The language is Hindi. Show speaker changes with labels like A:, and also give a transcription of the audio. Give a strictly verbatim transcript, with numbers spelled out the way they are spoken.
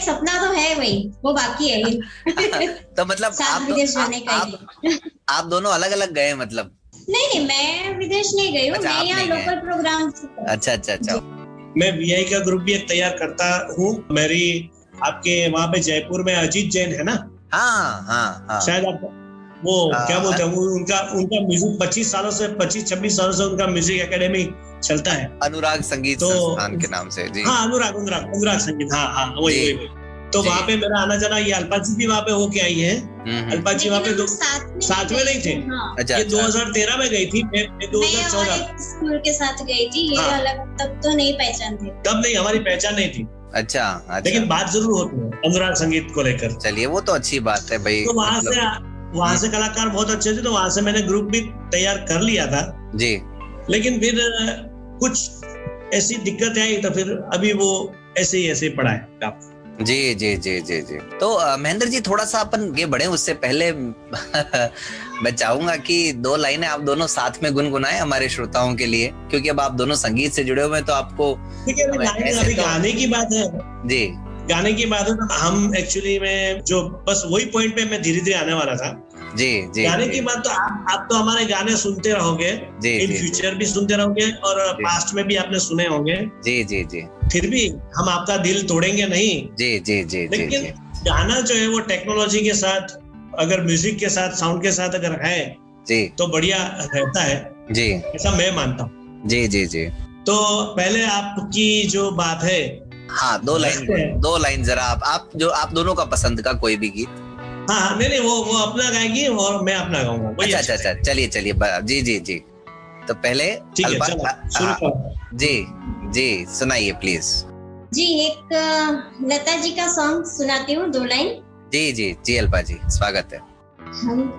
A: सपना तो है वही, वो बाकी है ही।
B: तो मतलब
A: साथ
B: आप दो,
A: विदेश
B: आप,
A: जाने का
B: आप
A: ही।
B: आप दोनों अलग अलग गए मतलब?
A: नहीं नहीं, मैं विदेश नहीं गई हूँ,
B: अच्छा,
A: मैं
B: आप
A: यहाँ
B: नहीं गए।
A: Local programme.
B: अच्छा अच्छा अच्छा।
A: जी।
C: मैं वीआई का ग्रुप भी एक तैयार करता हूँ। मेरी आपके वहां पे जयपुर में अजीत जैन है ना,
B: हाँ हाँ हाँ।
C: शायद आप वो क्या
B: आ,
C: बोलते हैं, वो उनका उनका म्यूजिक पच्चीस सालों से पच्चीस छब्बीस सालों से उनका म्यूजिक एकेडमी चलता है।
B: अनुराग संगीत
C: तो
B: संस्थान के नाम से जी।
C: हाँ, अनुराग अनुराग अनुराग संगीत, हाँ हाँ, वही
B: जी
C: वही वही। तो
B: जी।
C: वहां पे मेरा आना जाना, ये अल्पा जी भी वहां पे होके आई है।
B: हम्म हम्म।
C: अल्पा जी वहां पे
A: लेकिन
C: दो
A: हम साथ में
C: साथ में
A: गए
C: नहीं थे।
A: हाँ।
B: अच्छा
C: ये
B: अच्छा।
C: दो हज़ार तेरह में गई थी, मैं मैं
A: मैं और
C: दो हज़ार चौदह।
A: एक स्कूल के साथ गई थी, ये
C: हाँ।
A: अलग, तब तो नहीं पहचानते।
C: तब नहीं, हमारी पहचान नहीं थी,
B: अच्छा अच्छा।
C: लेकिन बात जरूर होती है अनुराग संगीत को लेकर।
B: चलिए, वो तो अच्छी बात है भाई,
C: तो वहां
B: मतलब।
C: से वहां से कलाकार बहुत अच्छे थे, तो वहां से मैंने ग्रुप भी तैयार कर लिया था।
B: जी
C: लेकिन फिर अ, कुछ ऐसी दिक्कत आई, तो फिर अभी वो ऐसे ही ऐसे ही पड़ा है काम।
B: जी जी जी जी जी। तो अ, महेंद्र जी, थोड़ा सा अपन ये बढ़े उससे पहले मैं चाहूंगा कि दो लाइनें आप दोनों साथ में गुनगुनाएं हमारे श्रोताओं के लिए, क्योंकि अब आप दोनों संगीत से जुड़े हुए हैं, तो आपको
C: ठीक है, अभी लाइन
B: ऐसे
C: अभी
B: तो
C: गाने की बात है।
B: जी
C: गाने की बात है तो हम एक्चुअली में जो बस वही पॉइंट पे मैं धीरे धीरे आने वाला था।
B: जी जी
C: गाने
B: जी
C: की बात तो आप आप तो हमारे गाने सुनते रहोगे,
B: जी
C: इन
B: जी
C: फ्यूचर भी सुनते रहोगे और
B: जी
C: पास्ट में भी आपने सुने होंगे।
B: जी जी जी
C: फिर भी हम आपका दिल तोड़ेंगे नहीं।
B: जी जी जी जी
C: लेकिन
B: जी
C: गाना जो है वो टेक्नोलॉजी के साथ, अगर म्यूजिक के साथ, साउंड के साथ अगर है
B: जी
C: तो बढ़िया रहता है,
B: जी
C: ऐसा मैं मानता हूँ।
B: जी जी जी।
C: तो पहले आपकी जो बात है,
B: हाँ, दो लाइन
C: रखते हैं।
B: दो लाइन जरा आप आप जो आप दोनों का पसंद का कोई भी गीत।
C: हाँ हाँ, नहीं नहीं, वो वो अपना गाएगी और मैं अपना गाऊंगा, वही
B: अच्छा
C: अच्छा
B: अच्छा अच्छा,
C: रहेगा।
B: चलिए चलिए, ब- जी जी जी। तो पहले
C: ठीक है,
B: अल्पा
C: चलो
B: अ-
C: शुरू
B: हाँ,
C: करो।
B: जी जी, सुनाइए प्लीज।
A: जी, एक अ, लता जी का सॉन्ग सुनाती हूँ, दो लाइन।
B: जी जी जी, अल्पा जी, स्वागत है।
A: हम